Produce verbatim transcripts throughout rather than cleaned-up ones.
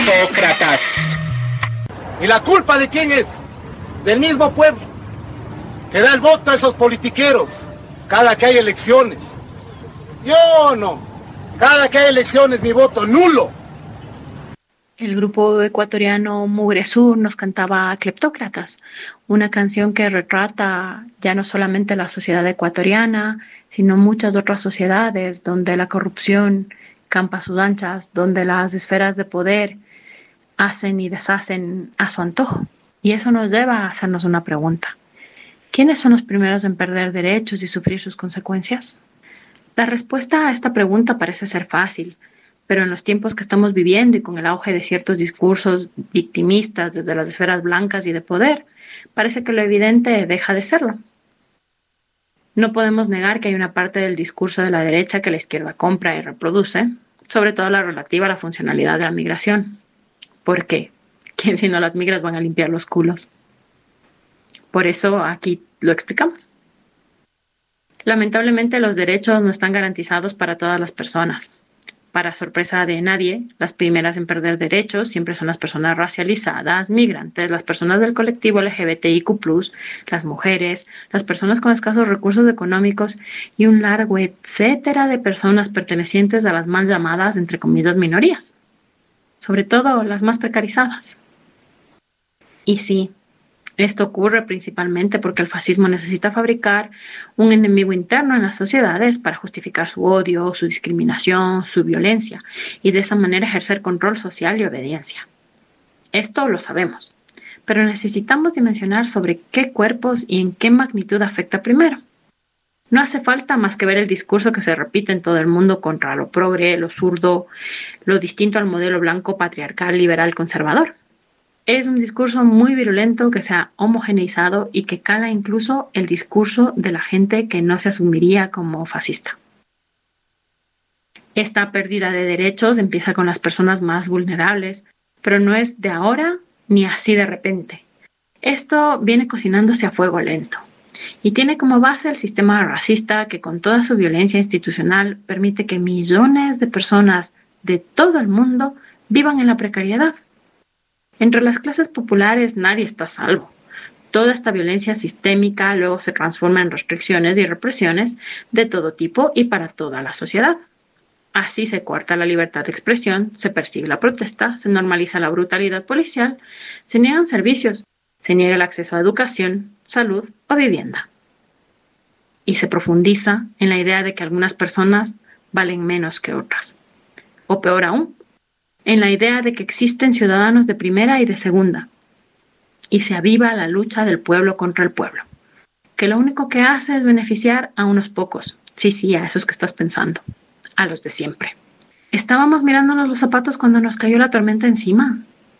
Tócratas. ¿Y la culpa de quién es? Del mismo pueblo, que da el voto a esos politiqueros cada que hay elecciones. Yo no. Cada que hay elecciones mi voto nulo. El grupo ecuatoriano Mugre Sur nos cantaba Cleptócratas, una canción que retrata ya no solamente la sociedad ecuatoriana, sino muchas otras sociedades donde la corrupción campa a sus anchas, donde las esferas de poder hacen y deshacen a su antojo. Y eso nos lleva a hacernos una pregunta. ¿Quiénes son los primeros en perder derechos y sufrir sus consecuencias? La respuesta a esta pregunta parece ser fácil, pero en los tiempos que estamos viviendo y con el auge de ciertos discursos victimistas desde las esferas blancas y de poder, parece que lo evidente deja de serlo. No podemos negar que hay una parte del discurso de la derecha que la izquierda compra y reproduce, sobre todo la relativa a la funcionalidad de la migración. ¿Por qué? ¿Quién si no las migras van a limpiar los culos? Por eso aquí lo explicamos. Lamentablemente los derechos no están garantizados para todas las personas. Para sorpresa de nadie, las primeras en perder derechos siempre son las personas racializadas, migrantes, las personas del colectivo L G B T I Q plus, las mujeres, las personas con escasos recursos económicos y un largo etcétera de personas pertenecientes a las mal llamadas, entre comillas, minorías. Sobre todo las más precarizadas. Y sí, esto ocurre principalmente porque el fascismo necesita fabricar un enemigo interno en las sociedades para justificar su odio, su discriminación, su violencia y de esa manera ejercer control social y obediencia. Esto lo sabemos, pero necesitamos dimensionar sobre qué cuerpos y en qué magnitud afecta primero. No hace falta más que ver el discurso que se repite en todo el mundo contra lo progre, lo zurdo, lo distinto al modelo blanco patriarcal liberal conservador. Es un discurso muy virulento que se ha homogeneizado y que cala incluso el discurso de la gente que no se asumiría como fascista. Esta pérdida de derechos empieza con las personas más vulnerables, pero no es de ahora ni así de repente. Esto viene cocinándose a fuego lento y tiene como base el sistema racista que con toda su violencia institucional permite que millones de personas de todo el mundo vivan en la precariedad. Entre las clases populares nadie está a salvo. Toda esta violencia sistémica luego se transforma en restricciones y represiones de todo tipo y para toda la sociedad. Así se coarta la libertad de expresión, se persigue la protesta, se normaliza la brutalidad policial, se niegan servicios, se niega el acceso a educación, salud o vivienda. Y se profundiza en la idea de que algunas personas valen menos que otras. O peor aún, en la idea de que existen ciudadanos de primera y de segunda, y se aviva la lucha del pueblo contra el pueblo, que lo único que hace es beneficiar a unos pocos, sí, sí, a esos que estás pensando, a los de siempre. Estábamos mirándonos los zapatos cuando nos cayó la tormenta encima.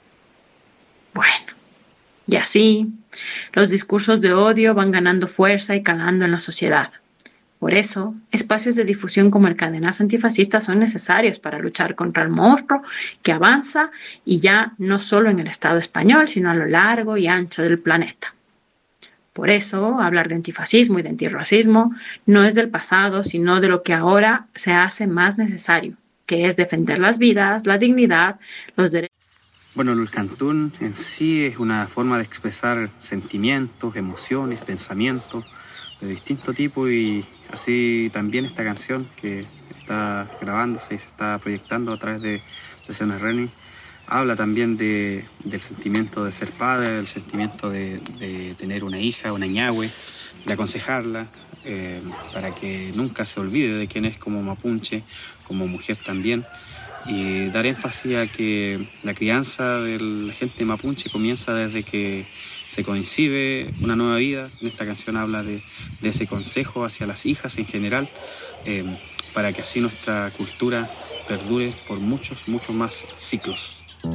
Bueno, y así, los discursos de odio van ganando fuerza y calando en la sociedad. Por eso, espacios de difusión como el Cadenazo Antifascista son necesarios para luchar contra el monstruo que avanza y ya no solo en el Estado español, sino a lo largo y ancho del planeta. Por eso, hablar de antifascismo y de antirracismo no es del pasado, sino de lo que ahora se hace más necesario, que es defender las vidas, la dignidad, los derechos. Bueno, el cantún en sí es una forma de expresar sentimientos, emociones, pensamientos de distinto tipo y así también esta canción que está grabándose y se está proyectando a través de Sesiones Reni habla también de, del sentimiento de ser padre, del sentimiento de, de tener una hija, una ñahue, de aconsejarla eh, para que nunca se olvide de quién es como mapuche, como mujer también, y dar énfasis a que la crianza de la gente mapuche comienza desde que se concibe una nueva vida. En esta canción habla de, de ese consejo hacia las hijas en general, eh, para que así nuestra cultura perdure por muchos, muchos más ciclos.